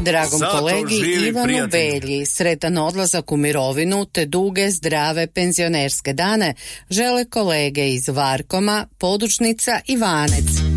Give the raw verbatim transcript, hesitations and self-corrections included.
Dragom Zato kolegi živi, Ivanu prijatelju. Belji sretan odlazak u mirovinu te duge, zdrave penzionerske dane žele kolege iz Varkoma, Podružnica i Vanec.